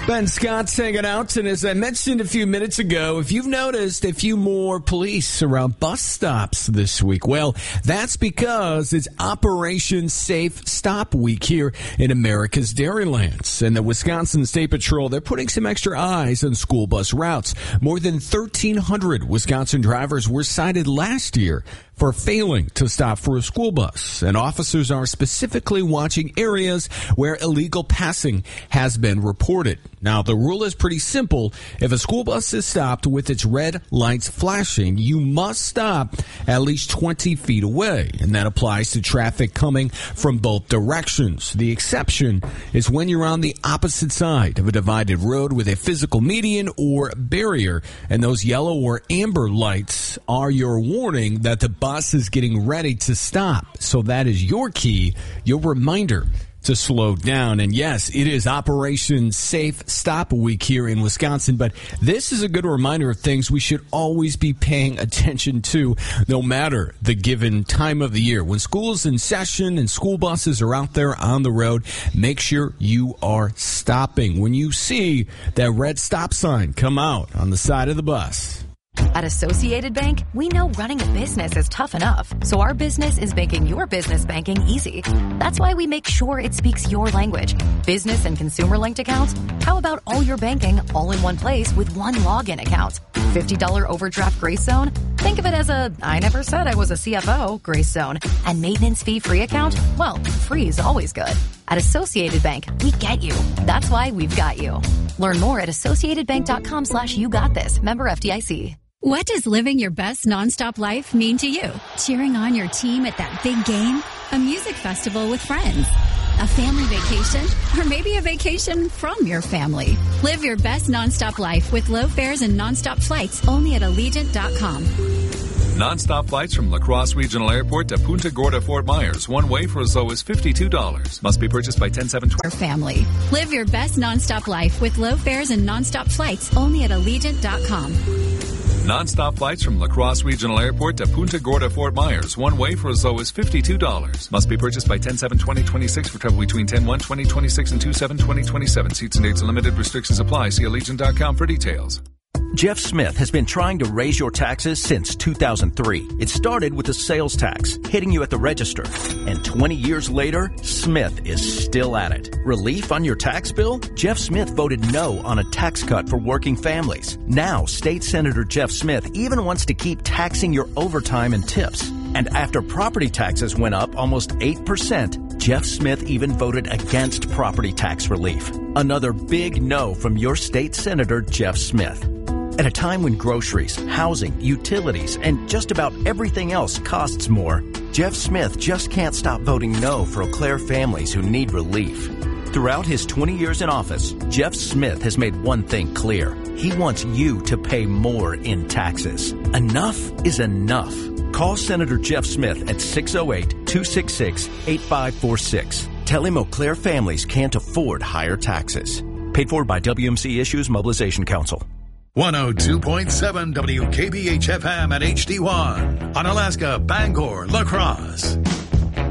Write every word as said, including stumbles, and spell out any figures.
Ben Scott's hanging out, and as I mentioned a few minutes ago, if you've noticed a few more police around bus stops this week, well, that's because it's Operation Safe Stop Week here in America's Dairylands. And the Wisconsin State Patrol, they're putting some extra eyes on school bus routes. More than thirteen hundred Wisconsin drivers were cited last year for failing to stop for a school bus. And officers are specifically watching areas where illegal passing has been reported. Now, the rule is pretty simple. If a school bus is stopped with its red lights flashing, you must stop at least twenty feet away. And that applies to traffic coming from both directions. The exception is when you're on the opposite side of a divided road with a physical median or barrier. And those yellow or amber lights are your warning that the bus is getting ready to stop. So that is your key, your reminder to slow down. And yes, it is Operation Safe Stop Week here in Wisconsin, but this is a good reminder of things we should always be paying attention to, no matter the given time of the year. When school is in session and school buses are out there on the road, make sure you are stopping when you see that red stop sign come out on the side of the bus. At Associated Bank, we know running a business is tough enough, so our business is making your business banking easy. That's why we make sure it speaks your language. Business and consumer-linked accounts? How about all your banking all in one place with one login account? fifty dollars overdraft grace zone? Think of it as a I never said I was a C F O grace zone. And maintenance fee-free account? Well, free is always good. At Associated Bank, we get you. That's why we've got you. Learn more at associatedbank.com slash you got this. Member F D I C. What does living your best nonstop life mean to you? Cheering on your team at that big game? A music festival with friends? A family vacation? Or maybe a vacation from your family? Live your best nonstop life with low fares and nonstop flights only at Allegiant dot com. Non-stop flights from La Crosse Regional Airport to Punta Gorda, Fort Myers. One way for as low as fifty-two dollars. Must be purchased by ten seven twenty. Your family. Live your best nonstop life with low fares and nonstop flights only at Allegiant dot com. Non-stop flights from La Crosse Regional Airport to Punta Gorda, Fort Myers. One way for as low as fifty-two dollars. Must be purchased by ten seven twenty twenty-six for travel between ten one twenty twenty-six and two seven twenty twenty-seven. Seats and dates and limited restrictions apply. See Allegiant dot com for details. Jeff Smith has been trying to raise your taxes since two thousand three. It started with a sales tax, hitting you at the register. And twenty years later, Smith is still at it. Relief on your tax bill? Jeff Smith voted no on a tax cut for working families. Now, State Senator Jeff Smith even wants to keep taxing your overtime and tips. And after property taxes went up almost eight percent, Jeff Smith even voted against property tax relief. Another big no from your state senator, Jeff Smith. At a time when groceries, housing, utilities, and just about everything else costs more, Jeff Smith just can't stop voting no for Eau Claire families who need relief. Throughout his twenty years in office, Jeff Smith has made one thing clear. He wants you to pay more in taxes. Enough is enough. Call Senator Jeff Smith at six oh eight, two six six, eight five four six. Tell him Eau Claire families can't afford higher taxes. Paid for by W M C Issues Mobilization Council. one oh two point seven W K B H F M at H D one on Alaska, Bangor, La Crosse.